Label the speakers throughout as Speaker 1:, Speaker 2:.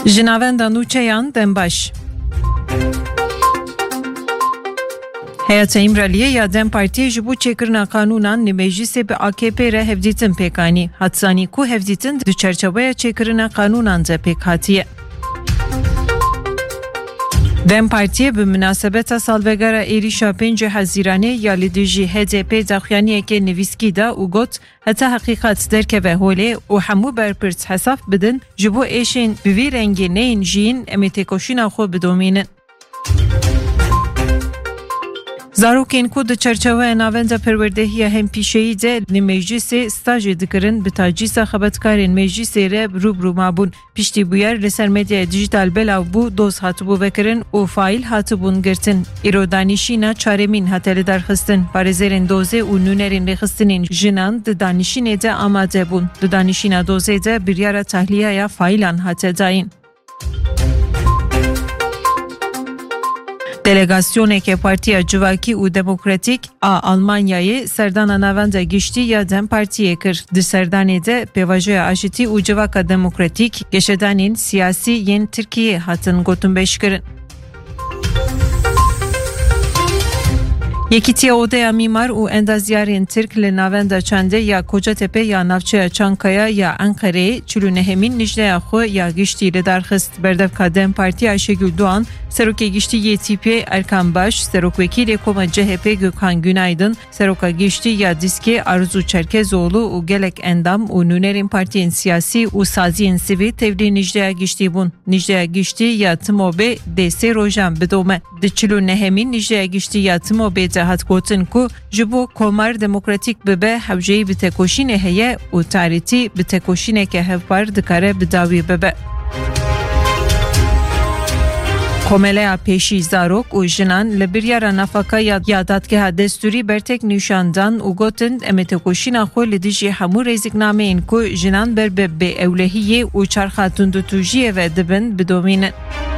Speaker 1: Jinavenda nûçeyan dembaş. Heyeta İmraliye ya Dem Partiye ji bo çêkirina kanûnan li meclisê bi AKP re hevdîtin pêkanî. Hatsanî ku hevdîtin di çerçeveya çêkirina kanûnan de pêk hatiye. Dem Partiye bi münasebeta salvegara êrîşa 5 Hezîranê ya li dijî HDP daxuyaniyeke nivîskî da û got heta heqîqat derkeve holê û hemû berpirs hesaf bidin ji bo êşên bi vî rengê neyên jîn em ê têkoşîna xwe bidomînin. Zarokên ku di çerçeveya navenda perwerdehiya hempîşeyî de li meclisê stajê dikirin bi tacîsa xebetkarên meclisê re rûbirû mabûn. Piştî bûyer li ser medyaya dijîtal belav bû doz hatibû vekirin û faîl hatibûn girtin. Îro danîşîna çaremîn hate li derxistin. Parêzerên dozê û nûnerên rêxistinên jinan di danîşînê de amade bûn. Di danîşîna dozê de biryara tahliyaya faîlan hate dayîn. Delegasyoneke Partiya Civakî û Demokratîk a Almanyayê serdana navenda giştî ya Dem Partiyê kir. Di serdanê de pêvajoya Aşitî û Civaka Demokratîk geşedanên siyasî yên Tirkiyeyê hatin gotinbêjkirin. Yekîtiya Odeya Mîmar û Endazyarên Tirk li navenda çandê ya Kocatepe ya navçeya Çankaya ya Enqereyê çilûnehemîn nijdeya xwe ya giştî li darxist. Berdevka Dem Partiya Ayşegül Doğan, Serokê Giştî YTP Erkan Baş, Serokwekîlê Koma CHP Gökhan Günaydın, Seroka Giştî ya Diskê Arzu Çerkezoğlu û gelek endam û nûnerên partiyên siyasî û saziyên sivî tevlî nijdeya giştî bûn. Nijdeya giştî ya Timobê dê rojan bidome. Di çilûnehemîn nijdeya giştî ya Timobê de hat gotin ku ji bo komar demokratîk bibe hewjeyî bi tekoşînê heye û tarîtî bi tekoşîneke hevpar dikare bi dawî bibe. Komeleya Pêşî Zarok û jinan li biryara nafaka ya dadgeha destûrî bertek nîşandan û gotin em ê tekoşîna xwe li dijî hemû rêzîknameyên ku jinan ber bi bêewlehiyê û çarxa tundutûjiyê ve dibin bidomînin.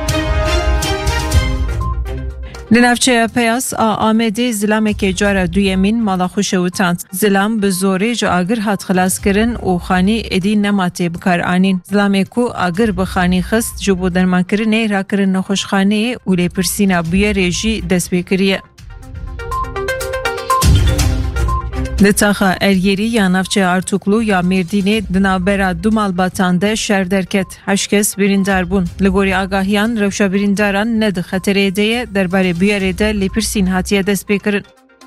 Speaker 1: Li navçeya Peyas a Amedê zilameke cara duyemîn mala xwe şewitand. Zilam bi zorê ji agir hat xilaskirin û xanî êdî nematê bikar anîn. Zilamê ku agir bi xanî xist ji bo dermankirinê rakirin nexweşxaneyê û lêpirsîna bûyerê jî destpêkiriye. Li taxa Eryerî ya navçeya Artuklu ya Mêrdînê di navbera du malbatan de şer derket. Heşt kes birîndar bûn. Li gorî agahiyan rewşa birîndaran ne di xeterê de ye derbarê bûyerê de lêpirsîn hatiye destpêkirin.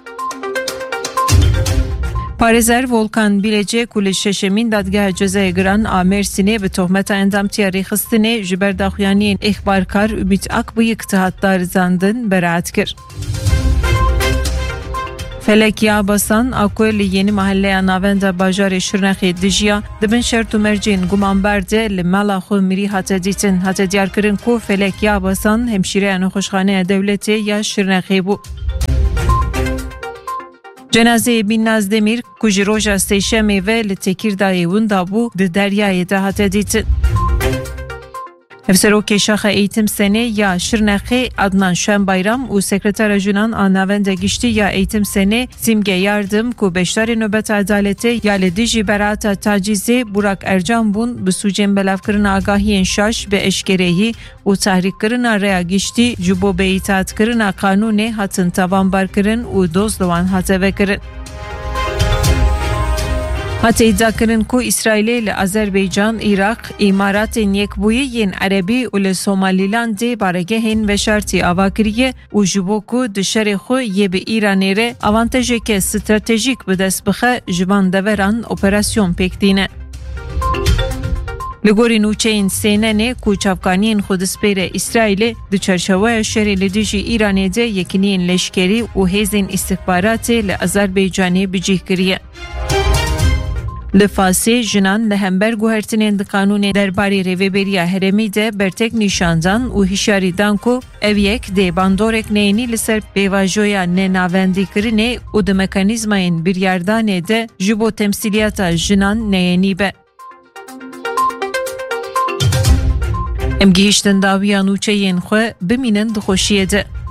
Speaker 1: Parêzer Volkan Bilece ku li şeşemîn dadgeha cezayê giran a Mêrsînê bi tohmeta endamtiya rêxistinê ji ber daxuyaniyên êxbarkar Ümit Akbıyık tihatdar zandin beraat kir. Felek ya basan akweli yeni mahalleya navenda bajarê Şirnexê dijiya dibin şert û mercên gumanber de li mala xwe mirî hate dîtin. Hate diyarkirin ku Felek ya basan hemşîreya nexweşxaneya dewletê ya Şirnexê bû. Cenazeyê Binnaz Demîr ku ji roja sêşemê ve li Tekirdayê winda bû di deryayê de hate dîtin. Hevserokê Şaxa Eğitim Senê ya Şirnexê Adnan Şenbayram û sekretera jinan a navenda giştî ya Eğitim Senê Simge Yardım ku beşdarê nöbet adalete ya li dijî berata tacîzê Burak Ercan bûn bi sûcên belavkirina agahiyên şaş bi eşkereyî û tehrîkkirina rêya giştî ji bo beîtaatkirina kanûnê hatin tavanbarkirin û dozdowan hate vekirin. Hate iddiakirin ku İsrailê li Azerbaycan, Irak, İmaratên Yekbûyî yên Erebî û li Somalilandê baregehên veşartî avakiriye û ji bo ku di şerê xwe yê bi Îranê re avantajeke stratejîk bi dest bixe ji van deveran operasyon pêk dîne. Li gorî nûçeyên Sênenê ku çavkaniyên Xwedîspêrê İsrailê di çerçeveya şerê li dijî Îranê de yekîniyên leşkerî û hêzên îstihbaratê li Azerbaycanê bicih kiriye. Li Fasê jinan li hember guhertinên di kanûnê derbarê rêveberiya herêmî de bertek nîşandan û hişyarî dan ku ev yek dê bandorek neyînî li ser pêvajoya nenavendîkirinê û di mekanîzmayên biryardanê de ji bo temsîliyata jinan neyênî be. Em gihîştin dawiya nûçeyên xwe bimînin dixweşiyê de.